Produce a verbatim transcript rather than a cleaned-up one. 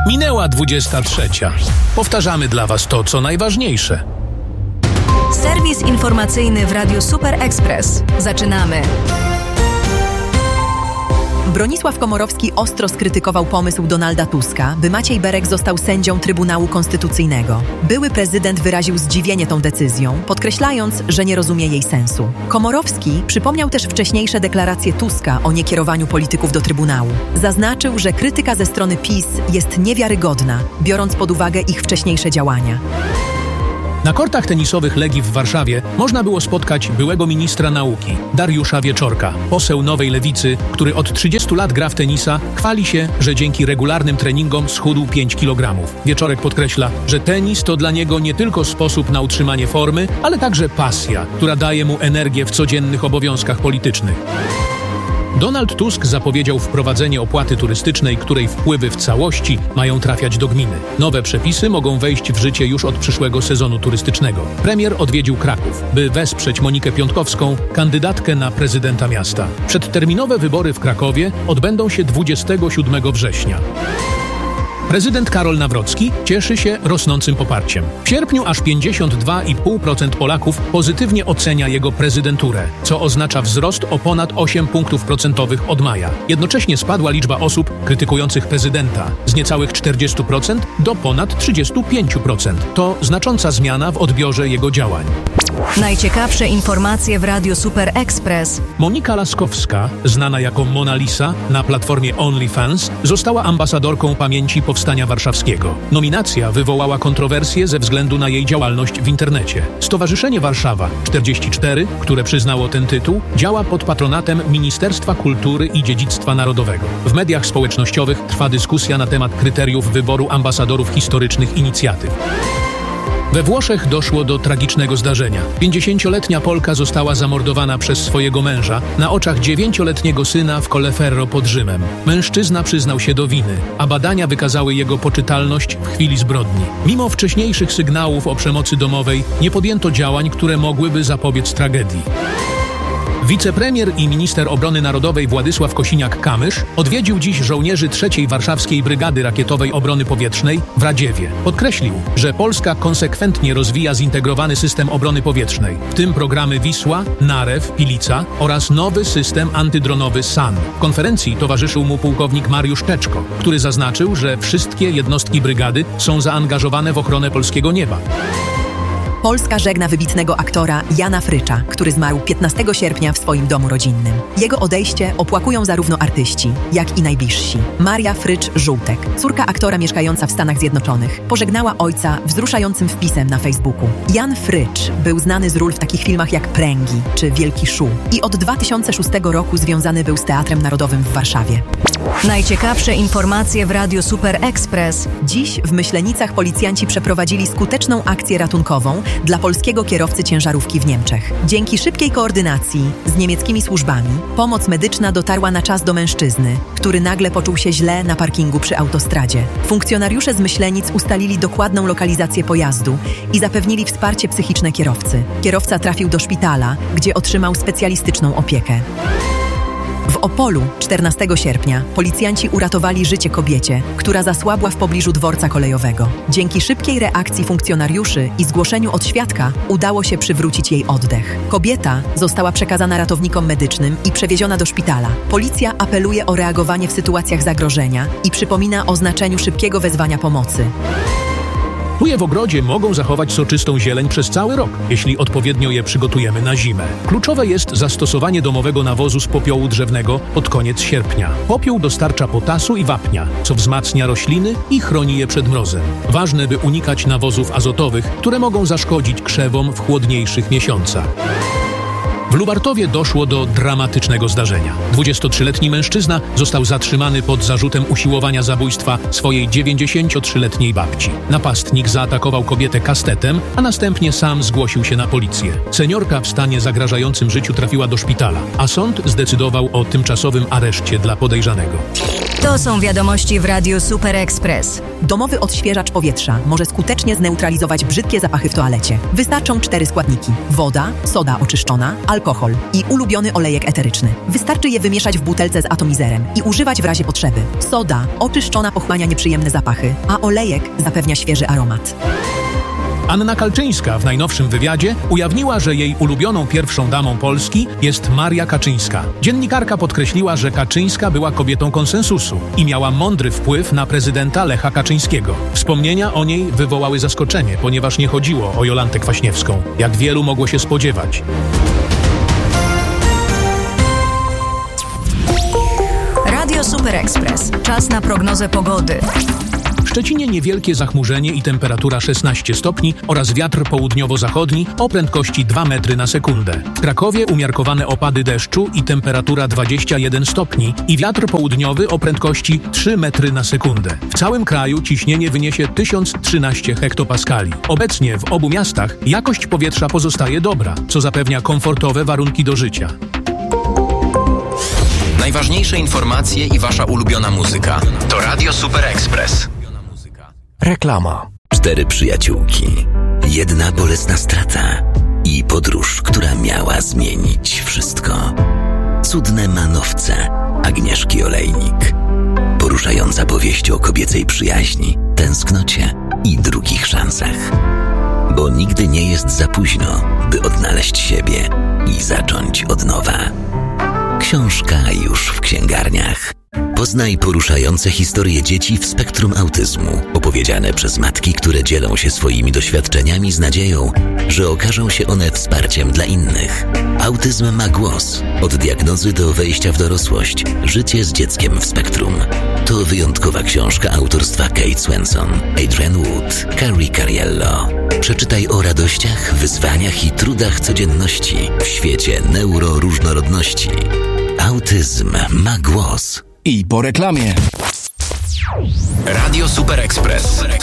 Minęła dwudziesta trzecia. Powtarzamy dla Was to, co najważniejsze. Serwis informacyjny w Radiu Super Express. Zaczynamy. Bronisław Komorowski ostro skrytykował pomysł Donalda Tuska, by Maciej Berek został sędzią Trybunału Konstytucyjnego. Były prezydent wyraził zdziwienie tą decyzją, podkreślając, że nie rozumie jej sensu. Komorowski przypomniał też wcześniejsze deklaracje Tuska o niekierowaniu polityków do Trybunału. Zaznaczył, że krytyka ze strony PiS jest niewiarygodna, biorąc pod uwagę ich wcześniejsze działania. Na kortach tenisowych Legii w Warszawie można było spotkać byłego ministra nauki, Dariusza Wieczorka. Poseł Nowej Lewicy, który od trzydziestu lat gra w tenisa, chwali się, że dzięki regularnym treningom schudł pięć kilogramów. Wieczorek podkreśla, że tenis to dla niego nie tylko sposób na utrzymanie formy, ale także pasja, która daje mu energię w codziennych obowiązkach politycznych. Donald Tusk zapowiedział wprowadzenie opłaty turystycznej, której wpływy w całości mają trafiać do gminy. Nowe przepisy mogą wejść w życie już od przyszłego sezonu turystycznego. Premier odwiedził Kraków, by wesprzeć Monikę Piątkowską, kandydatkę na prezydenta miasta. Przedterminowe wybory w Krakowie odbędą się dwudziestego siódmego września. Prezydent Karol Nawrocki cieszy się rosnącym poparciem. W sierpniu aż pięćdziesiąt dwa i pół procent Polaków pozytywnie ocenia jego prezydenturę, co oznacza wzrost o ponad osiem punktów procentowych od maja. Jednocześnie spadła liczba osób krytykujących prezydenta z niecałych czterdziestu procent do ponad trzydziestu pięciu procent. To znacząca zmiana w odbiorze jego działań. Najciekawsze informacje w Radiu Super Express. Monika Laskowska, znana jako Mona Lisa na platformie OnlyFans, została ambasadorką pamięci Powstania Warszawskiego. Nominacja wywołała kontrowersje ze względu na jej działalność w internecie. Stowarzyszenie Warszawa czterdzieści cztery, które przyznało ten tytuł, działa pod patronatem Ministerstwa Kultury i Dziedzictwa Narodowego. W mediach społecznościowych trwa dyskusja na temat kryteriów wyboru ambasadorów historycznych inicjatyw. We Włoszech doszło do tragicznego zdarzenia. pięćdziesięcioletnia Polka została zamordowana przez swojego męża na oczach dziewięcioletniego syna w Colleferro pod Rzymem. Mężczyzna przyznał się do winy, a badania wykazały jego poczytalność w chwili zbrodni. Mimo wcześniejszych sygnałów o przemocy domowej nie podjęto działań, które mogłyby zapobiec tragedii. Wicepremier i minister obrony narodowej Władysław Kosiniak-Kamysz odwiedził dziś żołnierzy trzeciej Warszawskiej Brygady Rakietowej Obrony Powietrznej w Radziewie. Podkreślił, że Polska konsekwentnie rozwija zintegrowany system obrony powietrznej, w tym programy Wisła, Narew, Pilica oraz nowy system antydronowy S A N. W konferencji towarzyszył mu pułkownik Mariusz Czeczko, który zaznaczył, że wszystkie jednostki brygady są zaangażowane w ochronę polskiego nieba. Polska żegna wybitnego aktora Jana Frycza, który zmarł piętnastego sierpnia w swoim domu rodzinnym. Jego odejście opłakują zarówno artyści, jak i najbliżsi. Maria Frycz-Żółtek, córka aktora mieszkająca w Stanach Zjednoczonych, pożegnała ojca wzruszającym wpisem na Facebooku. Jan Frycz był znany z ról w takich filmach jak Pręgi czy Wielki Szu i od dwa tysiące szóstego roku związany był z Teatrem Narodowym w Warszawie. Najciekawsze informacje w Radiu Super Express. Dziś w Myślenicach policjanci przeprowadzili skuteczną akcję ratunkową dla polskiego kierowcy ciężarówki w Niemczech. Dzięki szybkiej koordynacji z niemieckimi służbami pomoc medyczna dotarła na czas do mężczyzny, który nagle poczuł się źle na parkingu przy autostradzie. Funkcjonariusze z Myślenic ustalili dokładną lokalizację pojazdu i zapewnili wsparcie psychiczne kierowcy. Kierowca trafił do szpitala, gdzie otrzymał specjalistyczną opiekę. W Opolu czternastego sierpnia policjanci uratowali życie kobiecie, która zasłabła w pobliżu dworca kolejowego. Dzięki szybkiej reakcji funkcjonariuszy i zgłoszeniu od świadka udało się przywrócić jej oddech. Kobieta została przekazana ratownikom medycznym i przewieziona do szpitala. Policja apeluje o reagowanie w sytuacjach zagrożenia i przypomina o znaczeniu szybkiego wezwania pomocy. Tuje w ogrodzie mogą zachować soczystą zieleń przez cały rok, jeśli odpowiednio je przygotujemy na zimę. Kluczowe jest zastosowanie domowego nawozu z popiołu drzewnego pod koniec sierpnia. Popiół dostarcza potasu i wapnia, co wzmacnia rośliny i chroni je przed mrozem. Ważne, by unikać nawozów azotowych, które mogą zaszkodzić krzewom w chłodniejszych miesiącach. W Lubartowie doszło do dramatycznego zdarzenia. dwudziestotrzyletni mężczyzna został zatrzymany pod zarzutem usiłowania zabójstwa swojej dziewięćdziesięciotrzyletniej babci. Napastnik zaatakował kobietę kastetem, a następnie sam zgłosił się na policję. Seniorka w stanie zagrażającym życiu trafiła do szpitala, a sąd zdecydował o tymczasowym areszcie dla podejrzanego. To są wiadomości w Radiu Super Express. Domowy odświeżacz powietrza może skutecznie zneutralizować brzydkie zapachy w toalecie. Wystarczą cztery składniki: woda, soda oczyszczona, alkohol i ulubiony olejek eteryczny. Wystarczy je wymieszać w butelce z atomizerem i używać w razie potrzeby. Soda oczyszczona pochłania nieprzyjemne zapachy, a olejek zapewnia świeży aromat. Anna Kalczyńska w najnowszym wywiadzie ujawniła, że jej ulubioną pierwszą damą Polski jest Maria Kaczyńska. Dziennikarka podkreśliła, że Kaczyńska była kobietą konsensusu i miała mądry wpływ na prezydenta Lecha Kaczyńskiego. Wspomnienia o niej wywołały zaskoczenie, ponieważ nie chodziło o Jolantę Kwaśniewską, jak wielu mogło się spodziewać. Radio Super Express. Czas na prognozę pogody. W Szczecinie niewielkie zachmurzenie i temperatura szesnaście stopni oraz wiatr południowo-zachodni o prędkości dwa metry na sekundę. W Krakowie umiarkowane opady deszczu i temperatura dwadzieścia jeden stopni i wiatr południowy o prędkości trzy metry na sekundę. W całym kraju ciśnienie wyniesie tysiąc trzynaście hektopaskali. Obecnie w obu miastach jakość powietrza pozostaje dobra, co zapewnia komfortowe warunki do życia. Najważniejsze informacje i wasza ulubiona muzyka to Radio Super Express. Reklama. Cztery przyjaciółki, jedna bolesna strata i podróż, która miała zmienić wszystko. Cudne manowce Agnieszki Olejnik. Poruszająca powieść o kobiecej przyjaźni, tęsknocie i drugich szansach. Bo nigdy nie jest za późno, by odnaleźć siebie i zacząć od nowa. Książka już w księgarniach. Poznaj poruszające historie dzieci w spektrum autyzmu, opowiedziane przez matki, które dzielą się swoimi doświadczeniami z nadzieją, że okażą się one wsparciem dla innych. Autyzm ma głos. Od diagnozy do wejścia w dorosłość. Życie z dzieckiem w spektrum. To wyjątkowa książka autorstwa Kate Swenson, Adrian Wood, Carrie Cariello. Przeczytaj o radościach, wyzwaniach i trudach codzienności w świecie neuroróżnorodności. Autyzm ma głos. I po reklamie. Radio Super Express.